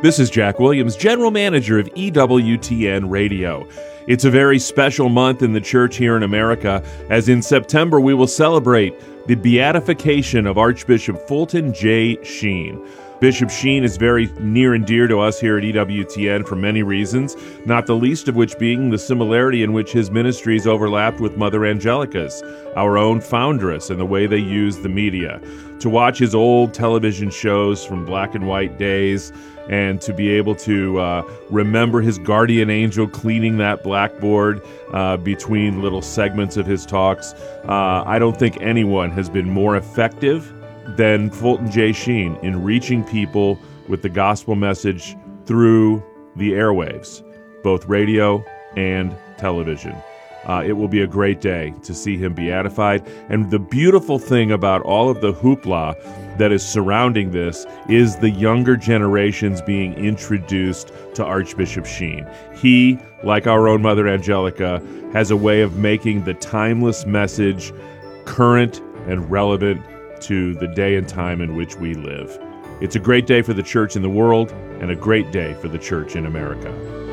This is Jack Williams, General Manager of EWTN Radio. It's a very special month in the church here in America, as in September we will celebrate the beatification of Archbishop Fulton J. Sheen. Bishop Sheen is very near and dear to us here at EWTN for many reasons, not the least of which being the similarity in which his ministries overlapped with Mother Angelica's, our own foundress, and the way they use the media. To watch his old television shows from black and white days, and to be able to remember his guardian angel cleaning that blackboard between little segments of his talks, I don't think anyone has been more effective than Fulton J. Sheen in reaching people with the gospel message through the airwaves, both radio and television. It will be a great day to see him beatified. And the beautiful thing about all of the hoopla that is surrounding this is the younger generations being introduced to Archbishop Sheen. He, like our own Mother Angelica, has a way of making the timeless message current and relevant to the day and time in which we live. It's a great day for the church in the world and a great day for the church in America.